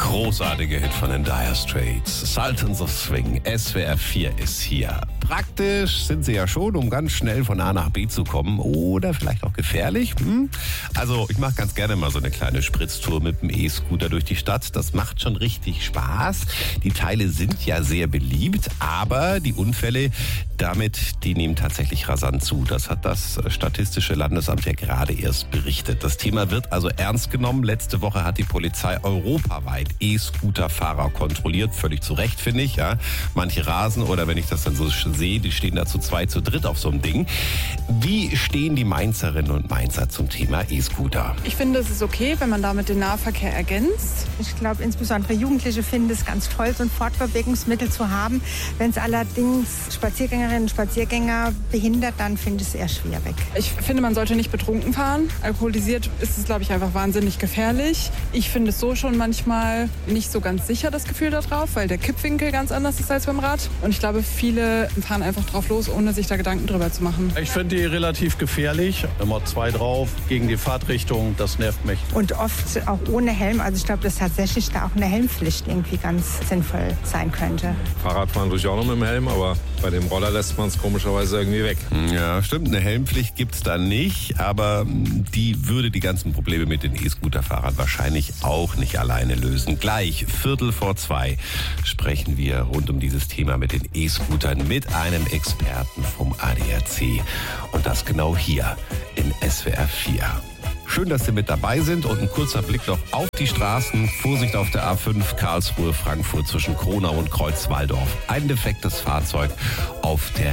großartige Hit von den Dire Straits. Sultans of Swing, SWR 4 ist hier. Praktisch sind sie ja schon, um ganz schnell von A nach B zu kommen. Oder vielleicht auch gefährlich. Also ich mache ganz gerne mal so eine kleine Spritztour mit dem E-Scooter durch die Stadt. Das macht schon richtig Spaß. Die Teile sind ja sehr beliebt, aber die Unfälle damit, die nehmen tatsächlich rasant zu. Das hat das Statistische Landesamt ja gerade erst berichtet. Das Thema wird also ernst genommen. Letzte Woche hat die Polizei europaweit E-Scooter-Fahrer kontrolliert. Völlig zu Recht, finde ich. Ja. Manche rasen oder wenn ich das dann so sehe, die stehen da zu zweit, zu dritt auf so einem Ding. Wie stehen die Mainzerinnen und Mainzer zum Thema E-Scooter? Ich finde, es ist okay, wenn man damit den Nahverkehr ergänzt. Ich glaube, insbesondere Jugendliche finden es ganz toll, so ein Fortbewegungsmittel zu haben. Wenn es allerdings Spaziergängerinnen und Spaziergänger behindert, dann finde ich es eher schwierig. Ich finde, man sollte nicht betrunken fahren. Alkoholisiert ist es, glaube ich, einfach wahnsinnig gefährlich. Ich finde es so schon manchmal nicht so ganz sicher, das Gefühl da drauf, weil der Kippwinkel ganz anders ist als beim Rad. Und ich glaube, viele fahren einfach drauf los, ohne sich da Gedanken drüber zu machen. Ich finde die relativ gefährlich. Immer zwei drauf, gegen die Fahrtrichtung, das nervt mich. Und oft auch ohne Helm. Also ich glaube, dass tatsächlich da auch eine Helmpflicht irgendwie ganz sinnvoll sein könnte. Fahrradfahren durch auch noch mit dem Helm, aber bei dem Roller lässt man es komischerweise irgendwie weg. Ja, stimmt, eine Helmpflicht gibt's da nicht, aber die würde die ganzen Probleme mit den E-Scooter-Fahrern wahrscheinlich auch nicht alleine lösen. Gleich 1:45 sprechen wir rund um dieses Thema mit den E-Scootern mit einem Experten vom ADAC. Und das genau hier in SWR 4. Schön, dass Sie mit dabei sind und ein kurzer Blick noch auf die Straßen. Vorsicht auf der A5 Karlsruhe-Frankfurt zwischen Kronau und Kreuzwaldorf. Ein defektes Fahrzeug auf der